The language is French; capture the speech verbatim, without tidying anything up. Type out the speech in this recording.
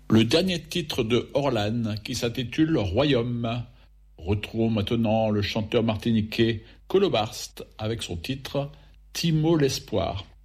Le dernier titre de Orlan, qui s'intitule Royaume. Retrouvons maintenant le chanteur martiniquais Colobarst avec son titre Timo l'espoir.